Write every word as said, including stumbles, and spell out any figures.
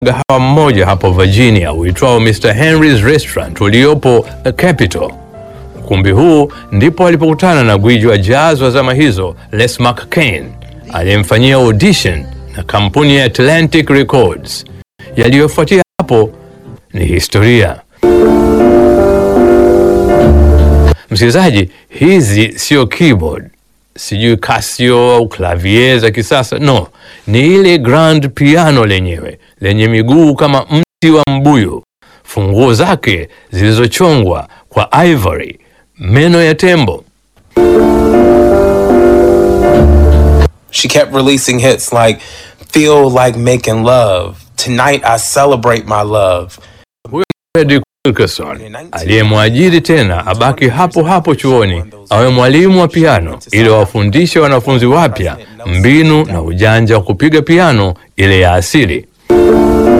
mgahawa mmoja hapo Virginia uitwao mister Henry's Restaurant uliopo Capitol. Ukumbi huu ndipo alipokutana na gwiji wa jazz wa zama hizo Les McCain, aliyemfanyia audition na kampuni ya Atlantic Records. Yaliyofuatia hapo ni historia. Msikilizaji, hizi sio keyboard, sijui Casio au clavier za kisasa, no, ni ile grand piano lenyewe lenye miguu kama mti wa mbuyu, funguo zake zilizochongwa kwa ivory, meno ya tembo. She kept releasing hits like Feel Like Making Love, Tonight I Celebrate My Love. Freddie Wilkerson aliyemwajiri tena abaki hapo hapo chuoni awe mwalimu wa piano ili wafundishe wanafunzi wapya mbinu na ujanja wa kupiga piano ile ya asili.